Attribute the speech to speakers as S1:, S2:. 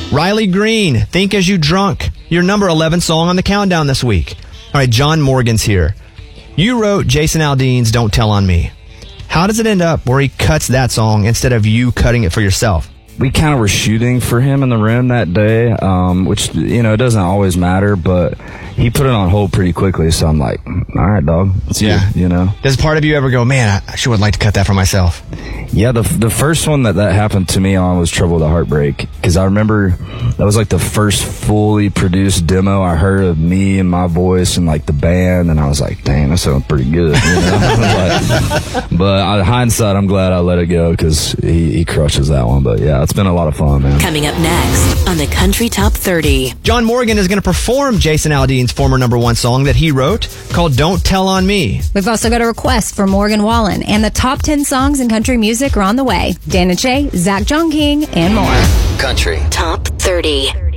S1: Riley Green, Think As You Drunk, your number 11 song on the countdown this week. All right, John Morgan's here. You wrote Jason Aldean's Don't Tell on Me. How does it end up where he cuts that song instead of you cutting it for yourself?
S2: We kind of were shooting for him in the room that day, which, it doesn't always matter, but he put it on hold pretty quickly, so I'm like, all right, dog.
S1: Yeah.
S2: Good,
S1: Does part of you ever go, man, I sure would like to cut that for myself?
S2: Yeah, the first one that happened to me on was Trouble with a Heartbreak, because I remember that was like the first fully produced demo I heard of me and my voice and like the band, and I was like, dang, that sounds pretty good, But on hindsight, I'm glad I let it go, because he crushes that one. But yeah, it's been a lot of fun, man.
S3: Coming up next on the Country Top 30.
S1: John Morgan is going to perform Jason Aldean's former number 1 song that he wrote called Don't Tell on Me.
S4: We've also got a request for Morgan Wallen, and the top 10 songs in country music are on the way. Dan and Shay, Zach John King, and more.
S5: Country
S3: Top 30.